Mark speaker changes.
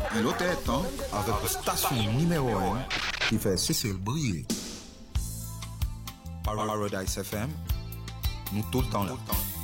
Speaker 1: Il est temps avec la station numéro 1 qui fait Cécile briller. Paradise FM, nous tout le temps là.